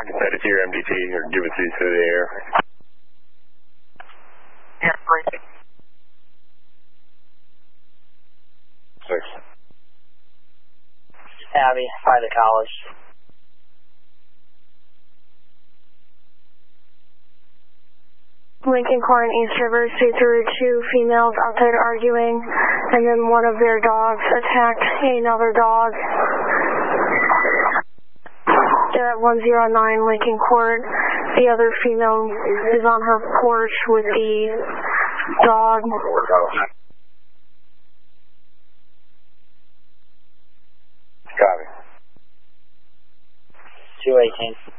Set it to your MDT or give it to you through the air. Yeah, great. 6. Abby, by the college. Lincoln Court and East River, there were 2 females outside arguing, and then one of their dogs attacked another dog. They're at 109 Lincoln Court. The other female is on her porch with the dog. Copy. 218.